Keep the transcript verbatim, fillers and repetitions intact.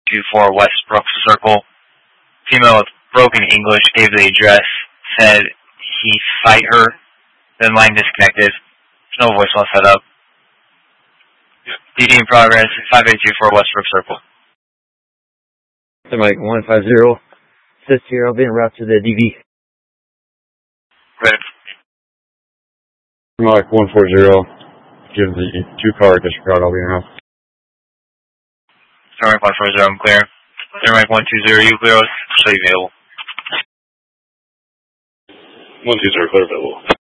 two four Westbrook Circle. Female with broken English gave the address, said he fight her, then line disconnected. There's no voicemail set up. D D in progress, five eight two four Westbrook Circle. Mike one five zero. Assist here, I'll be en route to the D V. Right. Mike one four zero. Give the two car disregard, I'll be in route. Mike one four zero, I'm clear. Mike one two zero, you clear, show you available. one two zero, clear available.